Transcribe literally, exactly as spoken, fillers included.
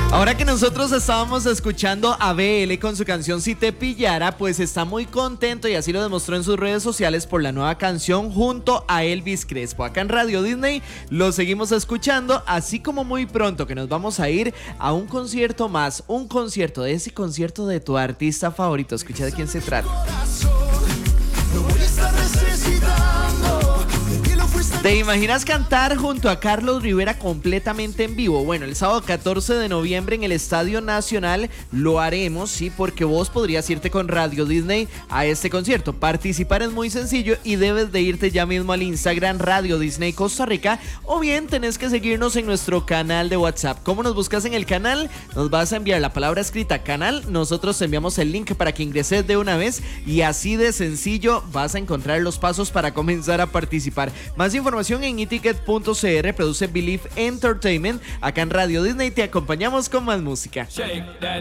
Ahora que nosotros estábamos escuchando a B L con su canción Si te pillara, pues está muy contento y así lo demostró en sus redes sociales por la nueva canción junto a Elvis Crespo. Acá en Radio Disney lo seguimos escuchando, así como muy pronto que nos vamos a ir a un concierto más, un concierto de ese concierto de tu artista favorito. Escucha de quién se trata. ¿Te imaginas cantar junto a Carlos Rivera completamente en vivo? Bueno, el sábado catorce de noviembre en el Estadio Nacional lo haremos, sí, porque vos podrías irte con Radio Disney a este concierto. Participar es muy sencillo y debes de irte ya mismo al Instagram Radio Disney Costa Rica, o bien tenés que seguirnos en nuestro canal de WhatsApp. ¿Cómo nos buscas en el canal? Nos vas a enviar la palabra escrita canal, nosotros te enviamos el link para que ingreses de una vez y así de sencillo vas a encontrar los pasos para comenzar a participar. Más información en eticket punto c r, produce Believe Entertainment. Acá en Radio Disney te acompañamos con más música.